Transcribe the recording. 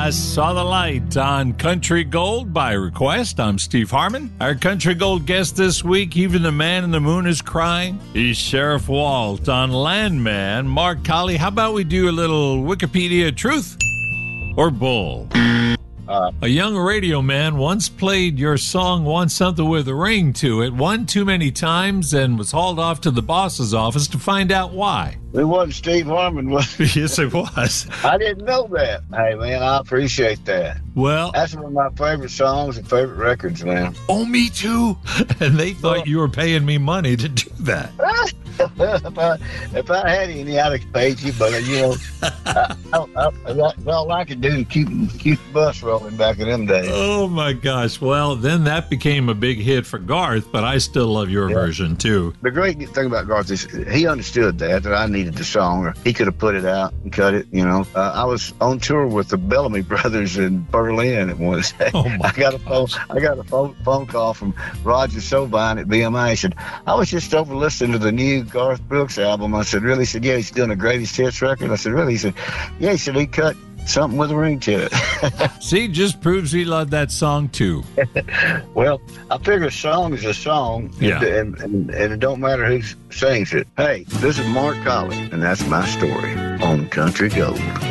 I saw the light on Country Gold by request. I'm Steve Harmon. Our Country Gold guest this week, even the man in the moon is crying. He's Sheriff Walt. On Landman, Mark Colley. How about we do a little Wikipedia truth or bull? A young radio man once played your song Want Something with a Ring to It one too many times and was hauled off to the boss's office to find out why. It wasn't Steve Harmon, was it? Yes, it was. I didn't know that. Hey, man, I appreciate that. Well, that's one of my favorite songs and favorite records, man. Oh, me too. And they thought you were paying me money to do that. if I had any, I'd have paid you, but that's all I could do to keep the bus rolling back in them days. Oh my gosh! Well, then that became a big hit for Garth, but I still love your version too. The great thing about Garth is he understood that I needed the song, or he could have put it out and cut it. I was on tour with the Bellamy Brothers in Berlin at one day. Oh my I got a phone call from Roger Sobine at BMI. He said, "I was just over listening to the new Garth Brooks album." I said, "Really?" He said, "Yeah, he's doing a greatest hits record." I said, "Really?" He said, "Yeah." He said, "He cut something with a ring to it." See, just proves he loved that song too. Well, I figure a song is a song, and it don't matter who sings it. Hey, this is Mark Colley, and that's my story on Country Gold.